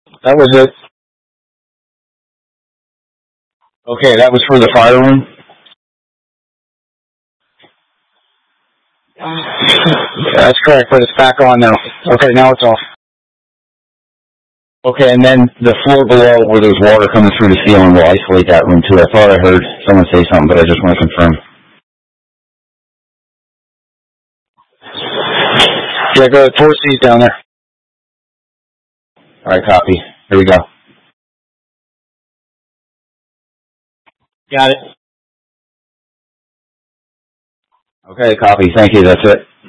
That was it. Okay, that was for the fire room. That's correct, but it's back on now. Okay, now it's off. Okay, and then the floor below where there's water coming through the ceiling will isolate that room too. I thought I heard someone say something, but I just want to confirm. Yeah, go ahead. 4C's down there. All right, copy. Here we go. Got it. Okay, copy. Thank you. That's it.